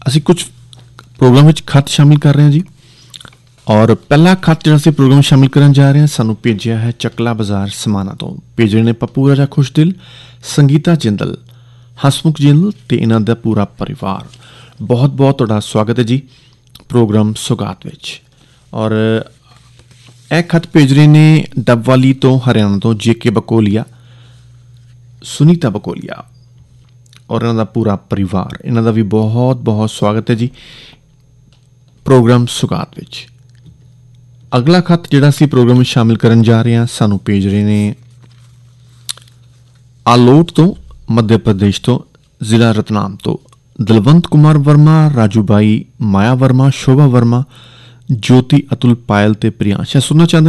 ਅਸੀਂ ਕੁਝ ਪ੍ਰੋਗਰਾਮ ਵਿੱਚ ਖੱਤ ਸ਼ਾਮਿਲ ਕਰ ਰਹੇ ਹਾਂ ਜੀ। ਔਰ ਪਹਿਲਾ ਖੱਤ ਜਿਹੜਾ ਅਸੀਂ ਪ੍ਰੋਗਰਾਮ ਸ਼ਾਮਿਲ ਕਰਨ ਜਾ ਰਹੇ ਹਾਂ ਸਾਨੂੰ ਭੇਜਿਆ ਹੈ ਚੱਕਲਾ ਬਾਜ਼ਾਰ ਸਮਾਣਾ ਤੋਂ। ਭੇਜ ਰਹੇ ਨੇ ਪੱਪੂ ਰਾਜਾ ਖੁਸ਼ਦਿਲ, ਸੰਗੀਤਾ ਜਿੰਦਲ, ਹਸਮੁਖ ਜਿੰਦਲ ਅਤੇ ਇਹਨਾਂ ਦਾ ਪੂਰਾ ਪਰਿਵਾਰ। ਬਹੁਤ ਬਹੁਤ ਤੁਹਾਡਾ ਸਵਾਗਤ ਹੈ ਜੀ ਪ੍ਰੋਗਰਾਮ ਸੁਗਾਤ ਵਿੱਚ। ਔਰ ਇਹ ਖੱਤ ਭੇਜ ਰਹੇ ਨੇ ਡੱਬਵਾਲੀ ਤੋਂ ਹਰਿਆਣਾ ਤੋਂ JK ਬਕੋਲੀਆ, ਸੁਨੀਤਾ ਬਕੋਲੀਆ ਔਰ ਇਹਨਾਂ ਦਾ ਪੂਰਾ ਪਰਿਵਾਰ। ਇਹਨਾਂ ਦਾ ਵੀ ਬਹੁਤ ਬਹੁਤ ਸਵਾਗਤ ਹੈ ਜੀ ਪ੍ਰੋਗਰਾਮ ਸੁਗਾਤ ਵਿੱਚ। ਅਗਲਾ ਖੱਤ ਜਿਹੜਾ ਅਸੀਂ ਪ੍ਰੋਗਰਾਮ ਵਿੱਚ ਸ਼ਾਮਿਲ ਕਰਨ ਜਾ ਰਹੇ ਹਾਂ ਸਾਨੂੰ ਭੇਜ ਰਹੇ ਨੇ ਆਲੋਟ ਤੋਂ, ਮੱਧ ਪ੍ਰਦੇਸ਼ ਤੋਂ, ਜ਼ਿਲ੍ਹਾ ਰਤਨਾਮ ਤੋਂ ਦਲਵੰਤ ਕੁਮਾਰ ਵਰਮਾ, ਰਾਜੂ ਬਾਈ, ਮਾਇਆ ਵਰਮਾ, ਸ਼ੋਭਾ ਵਰਮਾ, ਜੋਤੀ, ਅਤੁਲ, ਪਾਇਲ ਤੇ ਪ੍ਰਿयांश। ਸੁਣਨਾ ਚਾਹੁੰਦੇ